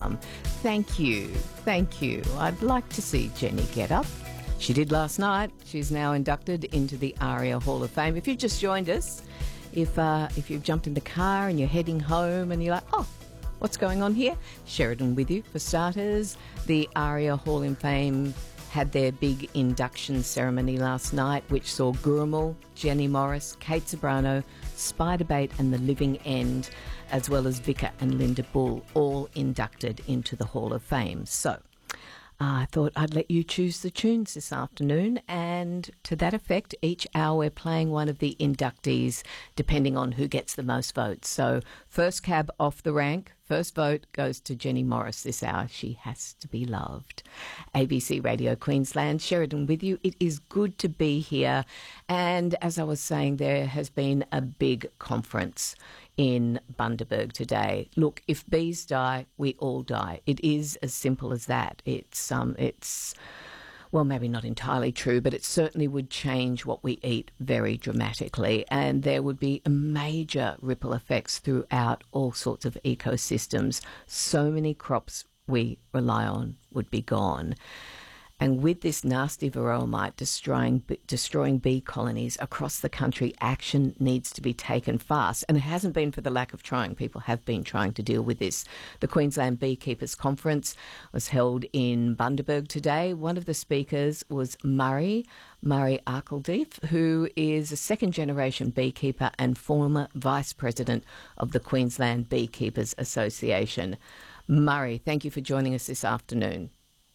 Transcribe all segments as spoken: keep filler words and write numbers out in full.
Um, thank you. Thank you. I'd like to see Jenny get up. She did last night. She's now inducted into the ARIA Hall of Fame. If you've just joined us, if uh, if you've jumped in the car and you're heading home and you're like, oh, what's going on here? Sheridan with you for starters. The ARIA Hall of Fame had their big induction ceremony last night, which saw Gurrumul, Jenny Morris, Kate Ceberano, Spiderbait and The Living End, as well as Vika and Linda Bull, all inducted into the Hall of Fame. So Uh, I thought I'd let you choose the tunes this afternoon, and to that effect, each hour we're playing one of the inductees, depending on who gets the most votes. So first cab off the rank, first vote goes to Jenny Morris this hour. She has to be loved. A B C Radio Queensland, Sheridan with you. It is good to be here, and as I was saying, there has been a big conference in Bundaberg today. Look, if bees die, we all die. It is as simple as that. It's, um, it's, well, maybe not entirely true, but it certainly would change what we eat very dramatically, and there would be major ripple effects throughout all sorts of ecosystems. So many crops we rely on would be gone. And with this nasty varroa mite destroying, destroying bee colonies across the country, action needs to be taken fast. And it hasn't been for the lack of trying. People have been trying to deal with this. The Queensland Beekeepers Conference was held in Bundaberg today. One of the speakers was Murray, Murray Arkeldeef, who is a second-generation beekeeper and former Vice President of the Queensland Beekeepers Association. Murray, thank you for joining us this afternoon.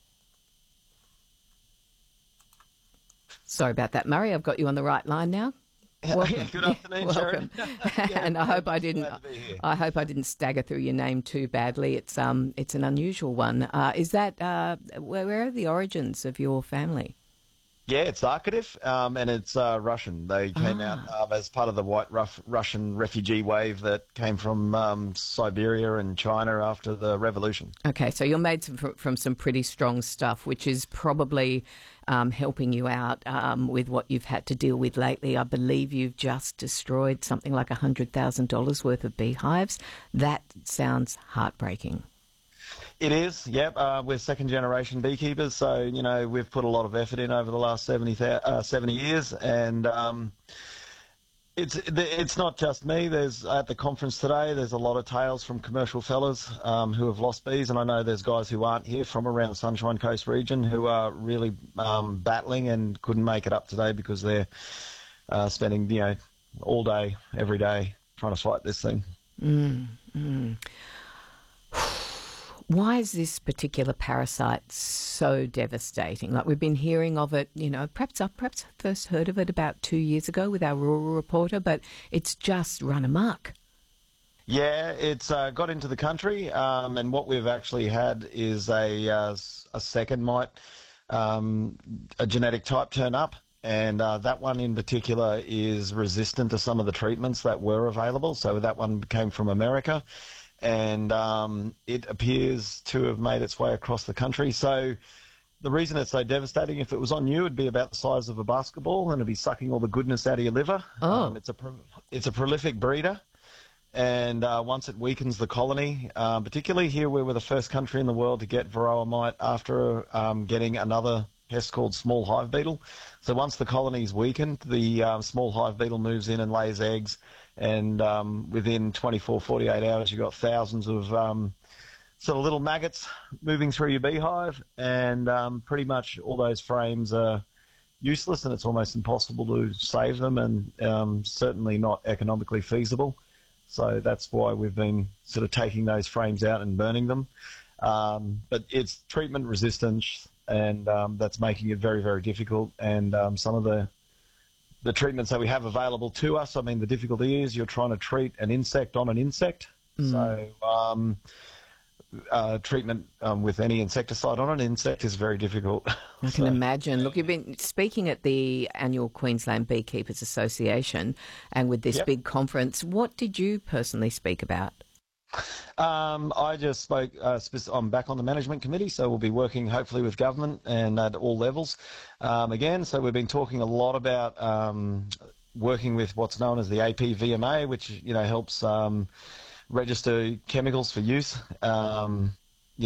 Sorry about that, Murray. I've got you on the right line now. Welcome. Good afternoon, Welcome. yeah, and I hope I didn't. glad to be here. I hope I didn't stagger through your name too badly. It's um, it's an unusual one. Uh, is that uh, where, where are the origins of your family? Yeah, it's Arkadev, um, and it's uh, Russian. They came Ah. out um, as part of the white rough Russian refugee wave that came from um, Siberia and China after the revolution. Okay, so you're made some, from some pretty strong stuff, which is probably um, helping you out um, with what you've had to deal with lately. I believe you've just destroyed something like one hundred thousand dollars worth of beehives. That sounds heartbreaking. It is, yep. Uh, we're second-generation beekeepers, so, you know, we've put a lot of effort in over the last seventy, uh, seventy years, and um, it's it's not just me. There's at the conference today, there's a lot of tales from commercial fellas um, who have lost bees, and I know there's guys who aren't here from around the Sunshine Coast region who are really um, battling and couldn't make it up today because they're uh, spending, you know, all day, every day trying to fight this thing. Mm, mm. Why is this particular parasite so devastating? Like, we've been hearing of it, you know, perhaps I perhaps first heard of it about two years ago with our rural reporter, but it's just run amok. Yeah, it's uh, got into the country, um, and what we've actually had is a, uh, a second mite, um, a genetic type turn up, and uh, that one in particular is resistant to some of the treatments that were available. So that one came from America. And um, it appears to have made its way across the country. So the reason it's so devastating, if it was on you, it'd be about the size of a basketball and it'd be sucking all the goodness out of your liver. Oh. Um, it's a pro- it's a prolific breeder, and uh, once it weakens the colony, uh, particularly here where we're the first country in the world to get varroa mite after um, getting another pest called small hive beetle. So once the colony's weakened, the um, small hive beetle moves in and lays eggs, and um, within twenty-four, forty-eight hours, you've got thousands of um, sort of little maggots moving through your beehive, and um, pretty much all those frames are useless, and it's almost impossible to save them, and um, certainly not economically feasible. So that's why we've been sort of taking those frames out and burning them. Um, but it's treatment resistant, and um, that's making it very, very difficult. And um, some of the the treatments that we have available to us, I mean, the difficulty is you're trying to treat an insect on an insect. Mm. So um, uh, treatment um, with any insecticide on an insect is very difficult. I can so, imagine. Look, you've been speaking at the annual Queensland Beekeepers Association, and with this yep. big conference, what did you personally speak about? Um, I just spoke, uh, I'm back on the management committee, so we'll be working hopefully with government and at all levels um, again. So we've been talking a lot about um, working with what's known as the A P V M A, which, you know, helps um, register chemicals for use. Um,